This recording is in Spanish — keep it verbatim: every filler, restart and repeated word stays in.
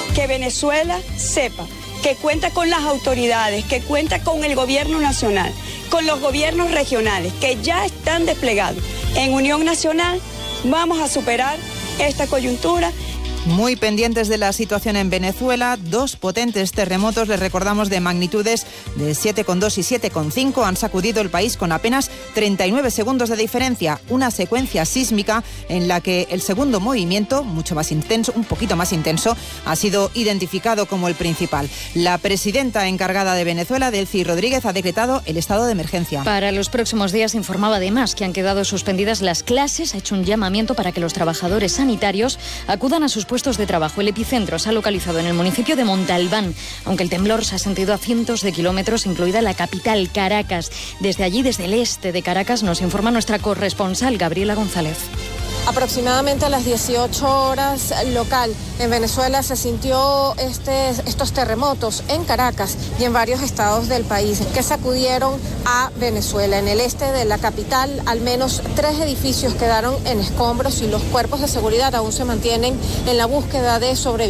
que Venezuela sepa que cuenta con las autoridades, que cuenta con el gobierno nacional, con los gobiernos regionales, que ya están desplegados en unión nacional. Vamos a superar esta coyuntura. Muy pendientes de la situación en Venezuela, dos potentes terremotos, les recordamos, de magnitudes de siete coma dos y siete coma cinco han sacudido el país con apenas treinta y nueve segundos de diferencia, una secuencia sísmica en la que el segundo movimiento, mucho más intenso, un poquito más intenso, ha sido identificado como el principal. La presidenta encargada de Venezuela, Delcy Rodríguez, ha decretado el estado de emergencia. Para los próximos días informaba además que han quedado suspendidas las clases, ha hecho un llamamiento para que los trabajadores sanitarios acudan a sus puestos de trabajo. El epicentro se ha localizado en el municipio de Montalbán, aunque el temblor se ha sentido a cientos de kilómetros, incluida la capital, Caracas. Desde allí, desde el este de Caracas, nos informa nuestra corresponsal, Gabriela González. Aproximadamente a las dieciocho horas local en Venezuela se sintió este, estos terremotos en Caracas y en varios estados del país que sacudieron a Venezuela. En el este de la capital, al menos tres edificios quedaron en escombros y los cuerpos de seguridad aún se mantienen en la búsqueda de sobrevivientes.